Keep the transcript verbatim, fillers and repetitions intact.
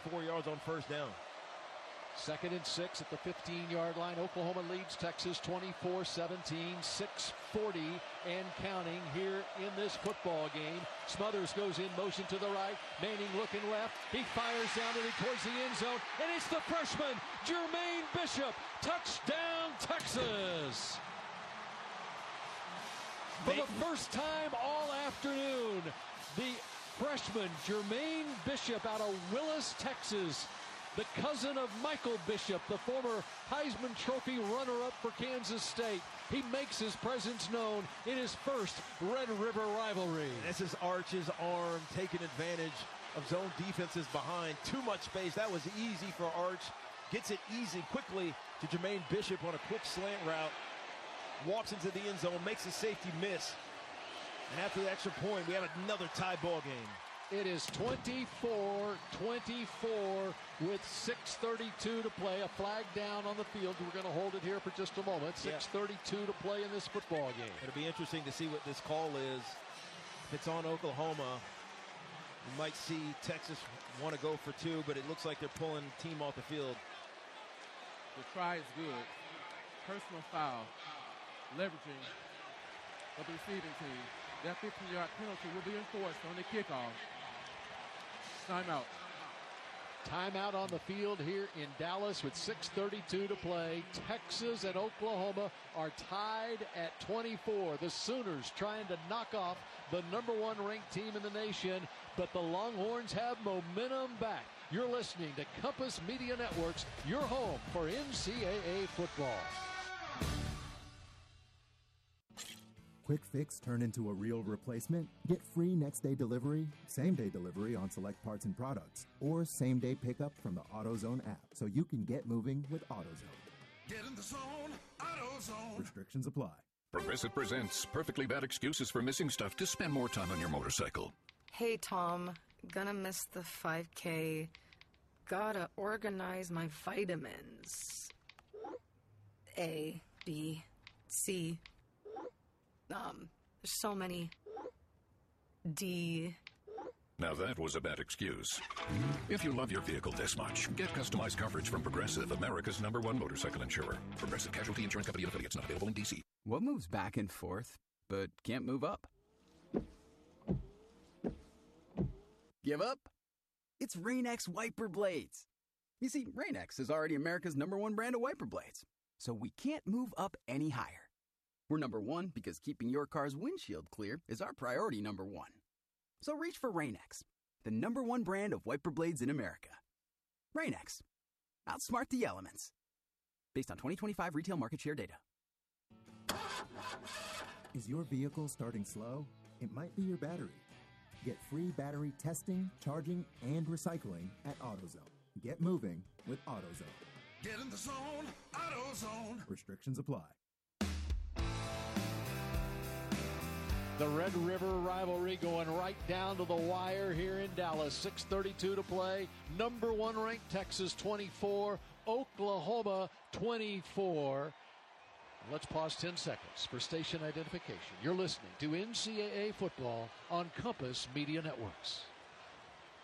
four yards on first down. Second and six at the fifteen-yard line. Oklahoma leads Texas twenty-four seventeen, six forty and counting here in this football game. Smothers goes in motion to the right. Manning looking left. He fires down it towards the end zone, and it's the freshman, Jermaine Bishop. Touchdown, Texas! For the first time all afternoon, the freshman, Jermaine Bishop out of Willis, Texas, the cousin of Michael Bishop, the former Heisman Trophy runner-up for Kansas State. He makes his presence known in his first Red River rivalry. This is Arch's arm taking advantage of zone defenses behind. Too much space. That was easy for Arch. Gets it easy quickly to Jermaine Bishop on a quick slant route. Walks into the end zone, makes a safety miss. And after the extra point, we have another tie ball game. It is twenty-four twenty-four with six thirty-two to play. A flag down on the field. We're going to hold it here for just a moment. six thirty-two to play in this football game. It'll be interesting to see what this call is. If it's on Oklahoma, you might see Texas want to go for two, but it looks like they're pulling the team off the field. The try is good. Personal foul. Leveraging of the receiving team. That fifteen-yard penalty will be enforced on the kickoff. Timeout. Timeout on the field here in Dallas with six thirty-two to play. Texas and Oklahoma are tied at twenty-four. The Sooners trying to knock off the number one ranked team in the nation, but the Longhorns have momentum back. You're listening to Compass Media Networks, your home for N C double A football. Quick fix turn into a real replacement? Get free next day delivery, same day delivery on select parts and products, or same day pickup from the AutoZone app so you can get moving with AutoZone. Get in the zone, AutoZone. Restrictions apply. Progressive presents Perfectly Bad Excuses for Missing Stuff to Spend More Time on Your Motorcycle. Hey, Tom. Gonna miss the five K. Gotta organize my vitamins. A, B, C. Um, there's so many. D. Now that was a bad excuse. If you love your vehicle this much, get customized coverage from Progressive, America's number one motorcycle insurer. Progressive Casualty Insurance Company and affiliates, not available in D C. What moves back and forth, but can't move up? Give up? It's Rain-X wiper blades. You see, Rain-X is already America's number one brand of wiper blades, so we can't move up any higher. We're number one because keeping your car's windshield clear is our priority number one. So reach for Rain-X, the number one brand of wiper blades in America. Rain-X. Outsmart the elements. Based on twenty twenty-five retail market share data. Is your vehicle starting slow? It might be your battery. Get free battery testing, charging, and recycling at AutoZone. Get moving with AutoZone. Get in the zone, AutoZone. Restrictions apply. The Red River rivalry going right down to the wire here in Dallas. six thirty-two to play. Number one ranked Texas twenty-four, Oklahoma twenty-four. Let's pause ten seconds for station identification. You're listening to N C double A football on Compass Media Networks.